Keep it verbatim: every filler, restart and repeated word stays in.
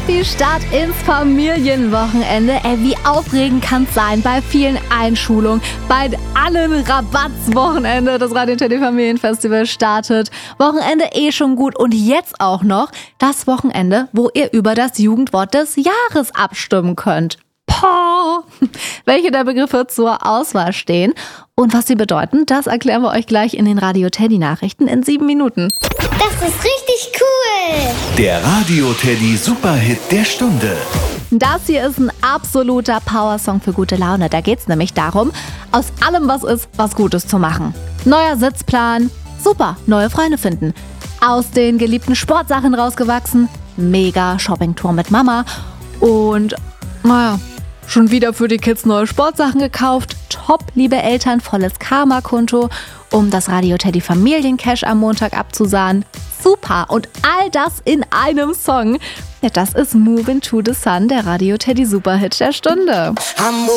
Happy Start ins Familienwochenende. Ey, wie aufregend kann es sein bei vielen Einschulungen, bei allen Rabattswochenende. Das Radio Teddy Familienfestival startet. Wochenende eh schon gut und jetzt auch noch das Wochenende, wo ihr über das Jugendwort des Jahres abstimmen könnt. Poh! Welche der Begriffe zur Auswahl stehen und was sie bedeuten, das erklären wir euch gleich in den Radio Teddy Nachrichten in sieben Minuten. Das ist richtig cool! Der Radio Teddy Superhit der Stunde. Das hier ist ein absoluter Powersong für gute Laune. Da geht es nämlich darum, aus allem, was ist, was Gutes zu machen. Neuer Sitzplan, super, neue Freunde finden. Aus den geliebten Sportsachen rausgewachsen, mega Shoppingtour mit Mama und, naja, schon wieder für die Kids neue Sportsachen gekauft. Top, liebe Eltern, volles Karma-Konto, um das Radio Teddy Familiencash am Montag abzusahnen. Super, und all das in einem Song. Ja, das ist Move Into the Sun, der Radio Teddy Superhit der Stunde.